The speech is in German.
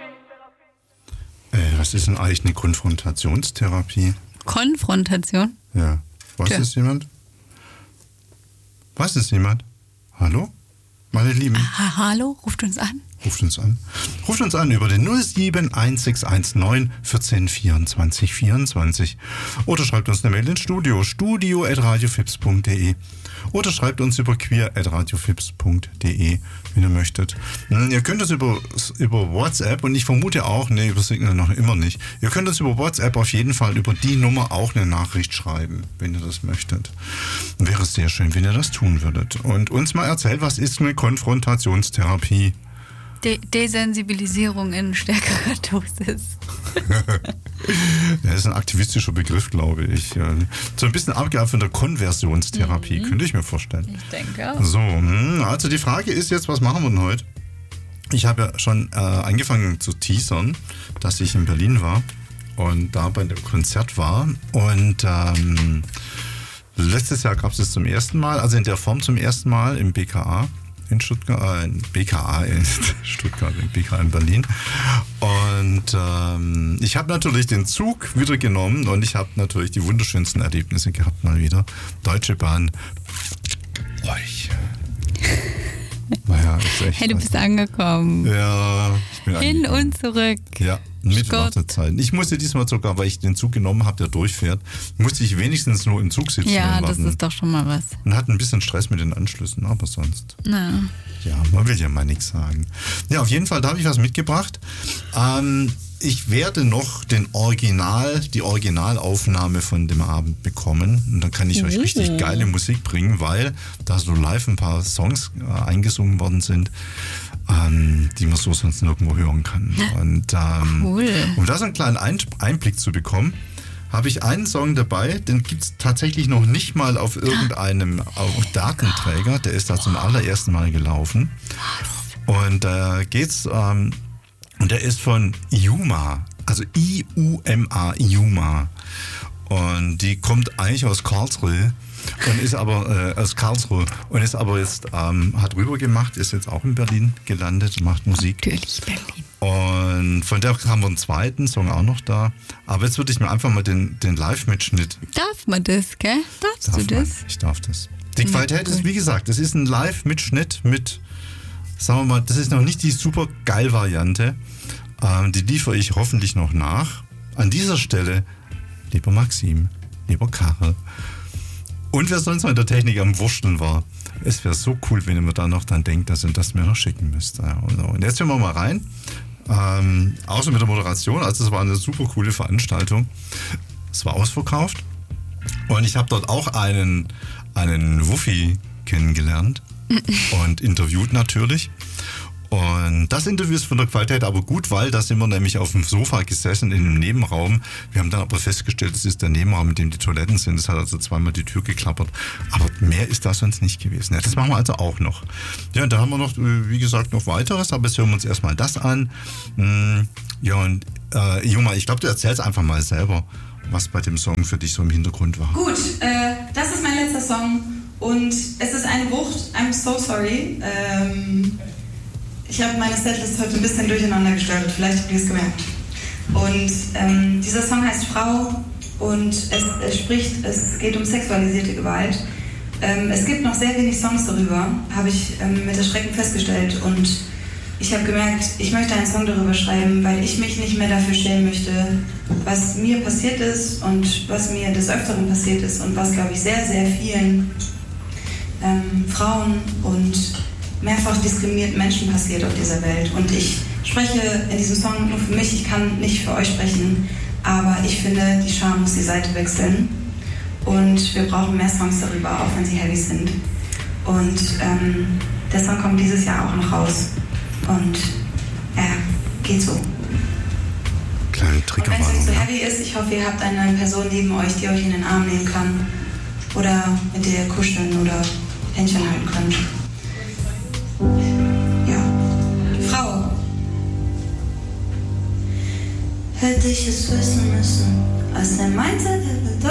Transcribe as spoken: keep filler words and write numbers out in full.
Äh, was ist denn eigentlich eine Konfrontationstherapie? Konfrontation? Ja. Weiß Tja. es jemand? Weiß es jemand? Hallo? Meine Lieben. Ah, hallo, ruft uns an. Ruft uns an. Ruft uns an über den null sieben eins sechs eins neun erzehn vierundzwanzig vierundzwanzig. Oder schreibt uns eine Mail ins Studio, studio at radiofips punkt de. Oder schreibt uns über queer at radiofips punkt de, wenn ihr möchtet. Ihr könnt uns über, über WhatsApp, und ich vermute auch, nee, über Signal noch immer nicht, ihr könnt uns über WhatsApp auf jeden Fall über die Nummer auch eine Nachricht schreiben, wenn ihr das möchtet. Wäre sehr schön, wenn ihr das tun würdet. Und uns mal erzählt, was ist eine Konfrontationstherapie? De- Desensibilisierung in stärkerer Dosis. Das ist ein aktivistischer Begriff, glaube ich. So ein bisschen abgeleitet von der Konversionstherapie, mhm. könnte ich mir vorstellen. Ich denke auch. So, also die Frage ist jetzt, was machen wir denn heute? Ich habe ja schon äh, angefangen zu teasern, dass ich in Berlin war und da bei dem Konzert war. Und ähm, letztes Jahr gab es es zum ersten Mal, also in der Form zum ersten Mal im B K A. In Stuttgart, äh, in B K A in Stuttgart, in B K A in Berlin. Und ähm, ich habe natürlich den Zug wieder genommen und ich habe natürlich die wunderschönsten Erlebnisse gehabt mal wieder. Deutsche Bahn. Ruhig. Naja, ist echt. Hey, du bist angekommen. Ja, ich bin Hin angekommen. und zurück. Ja, mit Gott. Wartezeiten. Ich musste diesmal sogar, weil ich den Zug genommen habe, der durchfährt, musste ich wenigstens nur im Zug sitzen. Ja, und das warten. ist doch schon mal was. Und hatte ein bisschen Stress mit den Anschlüssen, aber sonst. Na. Ja, man will ja mal nichts sagen. Ja, auf jeden Fall, da habe ich was mitgebracht. Ähm, ich werde noch den Original, die Originalaufnahme von dem Abend bekommen. Und dann kann ich euch richtig geile Musik bringen, weil da so live ein paar Songs äh, eingesungen worden sind, ähm, die man so sonst nirgendwo hören kann. Und ähm, Cool. um da so einen kleinen Ein- Einblick zu bekommen, habe ich einen Song dabei, den gibt es tatsächlich noch nicht mal auf irgendeinem auf Datenträger. Der ist da zum allerersten Mal gelaufen. Und da äh, geht's, ähm, und der ist von Yuma, also I U M A, Yuma. Und die kommt eigentlich aus Karlsruhe und ist aber äh, aus Karlsruhe und ist aber jetzt ähm, hat rüber gemacht, ist jetzt auch in Berlin gelandet, macht Musik. Natürlich Berlin. Und von der haben wir einen zweiten Song auch noch da. Aber jetzt würde ich mir einfach mal den, den Live-Mitschnitt. Darf man das, gell? Darfst Darf du das? Man? Ich darf das. Die Ja, Qualität cool. ist, wie gesagt, das ist ein Live-Mitschnitt mit, sagen wir mal, das ist noch nicht die super geil Variante. Ähm, die liefere ich hoffentlich noch nach. An dieser Stelle, lieber Maxim, lieber Karl und wer sonst noch in der Technik am Wursteln war, es wäre so cool, wenn ihr mir da noch dann denkt, dass ihr das mir noch schicken müsst. Ja, und jetzt hören wir mal rein. Ähm, außer mit der Moderation, also es war eine super coole Veranstaltung. Es war ausverkauft und ich habe dort auch einen, einen Wuffi kennengelernt und interviewt natürlich. Und das Interview ist von der Qualität aber gut, weil da sind wir nämlich auf dem Sofa gesessen in einem Nebenraum. Wir haben dann aber festgestellt, es ist der Nebenraum, in dem die Toiletten sind. Es hat also zweimal die Tür geklappert. Aber mehr ist da sonst nicht gewesen. Ja, das machen wir also auch noch. Ja, und da haben wir noch, wie gesagt, noch weiteres. Aber jetzt hören wir uns erstmal das an. Ja, und äh, Juma, ich glaube, du erzählst einfach mal selber, was bei dem Song für dich so im Hintergrund war. Gut, äh, das ist mein letzter Song. Und es ist eine Wucht. I'm so sorry. Ähm... Ich habe meine Setlist heute ein bisschen durcheinander gestaltet, vielleicht habt ihr es gemerkt. Und ähm, dieser Song heißt Frau und es, es spricht, es geht um sexualisierte Gewalt. Ähm, es gibt noch sehr wenig Songs darüber, habe ich ähm, mit Erschrecken festgestellt. Und ich habe gemerkt, ich möchte einen Song darüber schreiben, weil ich mich nicht mehr dafür schämen möchte, was mir passiert ist und was mir des Öfteren passiert ist und was, glaube ich, sehr, sehr vielen ähm, Frauen und mehrfach diskriminierten Menschen passiert auf dieser Welt. Und ich spreche in diesem Song nur für mich, ich kann nicht für euch sprechen, aber ich finde, die Scham muss die Seite wechseln. Und wir brauchen mehr Songs darüber, auch wenn sie heavy sind. Und ähm, der Song kommt dieses Jahr auch noch raus. Und er geht so. Kleine Triggerwarnung. Und wenn es nicht so heavy ist, ich hoffe, ihr habt eine Person neben euch, die euch in den Arm nehmen kann. Oder mit der ihr kuscheln oder Händchen halten könnt. Ja. Frau. Hätte ich es wissen müssen, als er meinte, der will